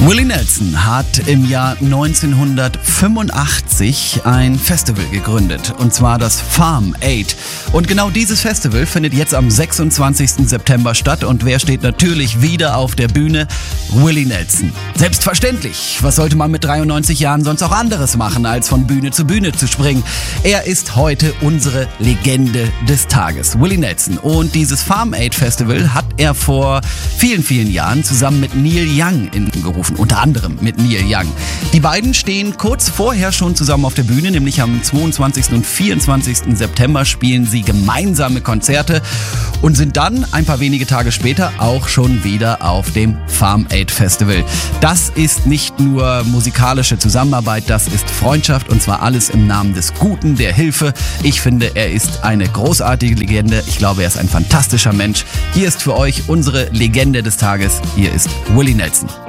Willie Nelson hat im Jahr 1985 ein Festival gegründet, und zwar das Farm Aid. Und genau dieses Festival findet jetzt am 26. September statt. Und wer steht natürlich wieder auf der Bühne? Willie Nelson. Selbstverständlich. Was sollte man mit 93 Jahren sonst auch anderes machen, als von Bühne zu Bühne zu springen? Er ist heute unsere Legende des Tages, Willie Nelson. Und dieses Farm Aid Festival hat er vor vielen, vielen Jahren zusammen mit Neil Young gerufen. Unter anderem mit Neil Young. Die beiden stehen kurz vorher schon zusammen auf der Bühne, nämlich am 22. und 24. September spielen sie gemeinsame Konzerte und sind dann ein paar wenige Tage später auch schon wieder auf dem Farm Aid Festival. Das ist nicht nur musikalische Zusammenarbeit, das ist Freundschaft, und zwar alles im Namen des Guten, der Hilfe. Ich finde, er ist eine großartige Legende. Ich glaube, er ist ein fantastischer Mensch. Hier ist für euch unsere Legende des Tages. Hier ist Willie Nelson.